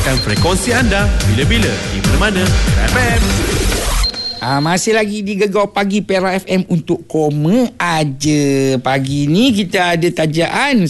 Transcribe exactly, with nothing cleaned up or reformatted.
Dapatkan frekuensi anda bila-bila, di mana-mana. F M. Ah, masih lagi di Gegar Pagi Perak F M untuk koma aja. Pagi ni kita ada tajaan